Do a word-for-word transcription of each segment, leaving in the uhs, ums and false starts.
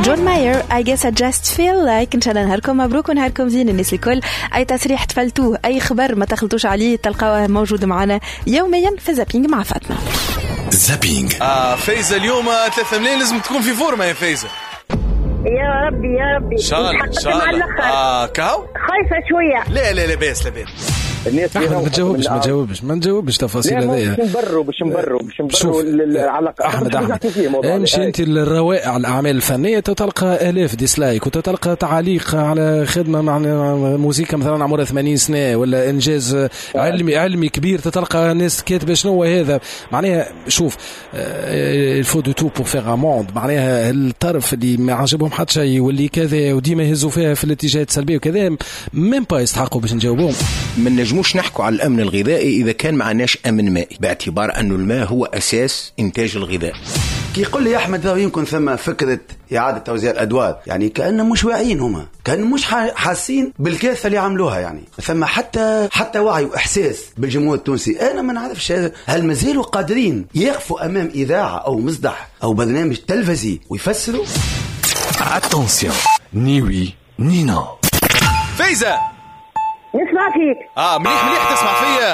جون ماير I guess I just feel like. إن شاء الله نهاركم مبروك ونهاركم زين الناس الكل. أي تصريح تفلتوه أي خبر ما تخلطوش عليه تلقاوه موجود معنا يوميا في زابينج مع فاطمة. زابينج. آه فايزة اليوم ثلاثة ملايين لازم تكون في فورمة يا فايزة. يا ربي يا ربي. إن شاء الله إن شاء الله. آه كاو. خايفة شوية. لا لا لا بس لا بس. الناس ما تجاوبش ما تجاوبش ما نجاوبش تفاصيل هذيا. باش نبروا باش نبروا باش نبروا العلاقة. أحمد أحمد امشي أنت الروائع الأعمال الفنية تتلقى آلاف ديسلايك وتتلقى تعليق على خدمة مع موسيقى مثلا عمرها ثمانين سنة ولا إنجاز علمي علمي كبير تتلقى ناس كاتبة شنو هذا معناها. شوف الفو دو تو بور فيغ اموند معناها الطرف اللي ما عجبهم حتى شيء واللي كذا وديما يهزوا فيها في الاتجاهات السلبية وكذا ميم با يستحقوا باش نجاوبهم. من نجموش نحكوا على الأمن الغذائي إذا كان معناش أمن مائي باعتبار أنه الماء هو أساس إنتاج الغذاء. كي يقول لي أحمد يمكن ثم فكرة إعادة توزيع الأدوار يعني كأنهم مش واعيين هما كأنهم مش حاسين بالكارثة اللي عملوها يعني ثم حتى حتى وعي وإحساس بالجمهور التونسي. أنا ما نعرفش هل مازالوا قادرين يقفوا أمام إذاعة أو مصدح أو برنامج تلفزي ويفسروا. اتونسيون نيوي نينا فايزة نسمع فيك. اه مليح مليح تسمع فيا.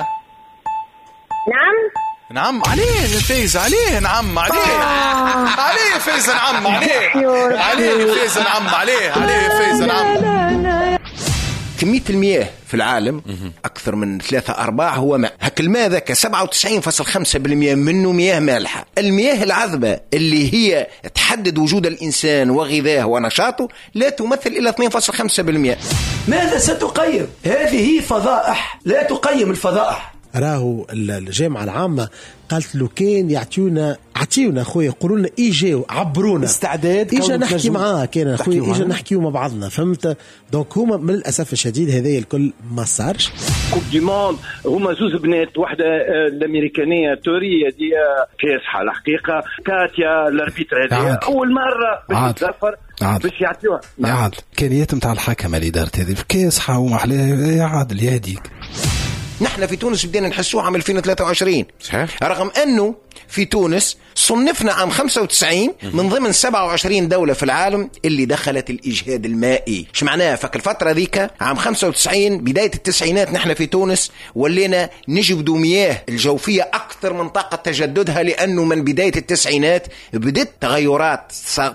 نعم نعم عليه فايزة عليه نعم عليه آه. عليه فايزة نعم عليه عليه فايزة نعم عليه عليه فايزة نعم. كمية المياه في العالم أكثر من ثلاثة أرباع هو ماء. هك الماء ذاك سبعة وتسعين فاصلة خمسة بالمئة منه مياه مالحة. المياه العذبة اللي هي تحدد وجود الإنسان وغذاه ونشاطه لا تمثل إلا اثنين فاصلة خمسة بالمئة. ماذا ستقيم؟ هذه فضائح لا تقيم الفضائح. راهو الجامعة العامة قالت له كان يعطيونا عطيونا خويا يقولوا لنا ايجاو عبرونا استعداد اجا نحكي معاه كان خويا اجا نحكيو مع بعضنا فهمت. دونك هما من الاسف الشديد هذا الكل ما صارش. كوب دي موند هما زوز بنات واحده الامريكانيه توريه دي كاسحه الحقيقه كاتيا الاربيتر هذه اول مره باش تظفر باش يعطيوها عاد كانيات نتاع الحكمه اللي دارت هذه كاسحه ومحلاها يا عادل يا هديك. نحن في تونس بدينا نحسوها عام ألفين وثلاثة وعشرين صحيح. رغم أنه في تونس صنفنا عام خمسة وتسعين من ضمن سبعة وعشرين دولة في العالم اللي دخلت الإجهاد المائي. شو معناها؟ فك الفترة ذيك عام خمسة وتسعين بداية التسعينات نحن في تونس ولينا نجبدوا مياه الجوفية أكثر من طاقة تجددها لأنه من بداية التسعينات بدت تغيرات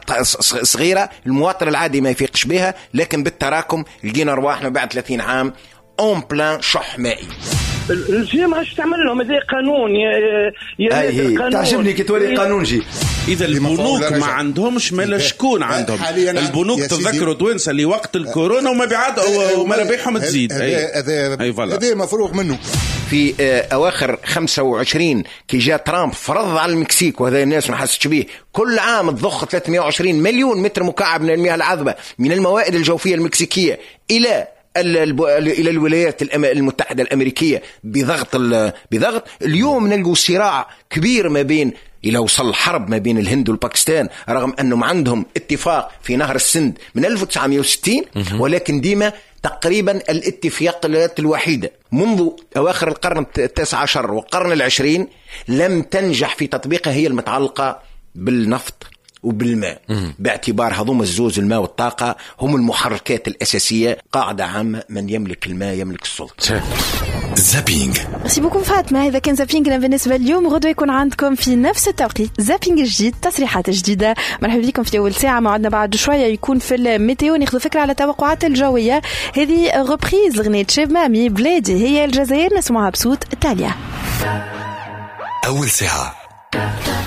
صغيرة المواطن العادي ما يفيقش بها لكن بالتراكم لقينا رواحنا بعد ثلاثين عام اون بلان شح مائي. الجامعة ايش تعمل لهم هذا قانون يا يا قانون تعجبني كي تولي قانون جي. اذا البنوك ما عندهمش ما شكون عندهم البنوك تذكروا توانسه اللي وقت الكورونا وما بعد وما ربحهم تزيد. هذا هذا مفروغ منه. في اواخر خمسة وعشرين كي جاء ترامب فرض على المكسيك وهذا الناس ما حسش به كل عام تضخ ثلاثمائة وعشرين مليون متر مكعب من المياه العذبة من الموائد الجوفية المكسيكية إلى إلى الولايات المتحدة الأمريكية بضغط بضغط. اليوم نلقوا صراع كبير ما بين إلى وصل الحرب ما بين الهند والباكستان رغم أنهم عندهم اتفاق في نهر السند من ألف وتسعمائة وستين ولكن ديما تقريبا الاتفاقات الوحيدة منذ أواخر القرن التاسع عشر والقرن العشرين لم تنجح في تطبيقها هي المتعلقة بالنفط وبالماء باعتبار هذوم الزوز الماء والطاقة هم المحركات الأساسية. قاعدة عامة من يملك الماء يملك السلطة. زابينج. ميرسي بوكو فاطمة. إذا كان زابينجنا بالنسبة اليوم غدوة يكون عندكم في نفس التوقيت زابينج جديد تصريحات جديدة. مرحبا بكم في أول ساعة. موعدنا بعد شوية يكون في الميتيو ناخذ فكرة على التوقعات الجوية. هذه غبريز غنية شيب مامي بلادي هي الجزائر نسمعها بصوت تاليا. أول ساعة